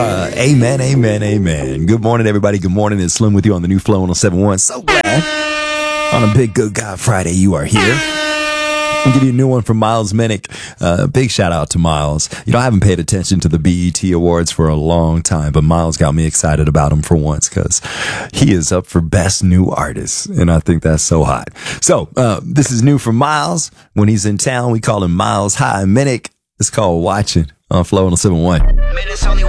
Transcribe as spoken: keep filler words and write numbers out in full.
Uh, amen, amen, amen. Good morning, everybody. Good morning. It's Slim with you on the new Flow one oh seven point one. So glad on a big good God Friday you are here. I'll give you a new one from Miles Minnick. Uh, big shout out to Miles. You know, I haven't paid attention to the B E T Awards for a long time, but Miles got me excited about him for once because he is up for Best New Artist, and I think that's so hot. So, uh, this is new from Miles. When he's in town, we call him Miles High Minnick. It's called Watching on Flow one oh seven point one.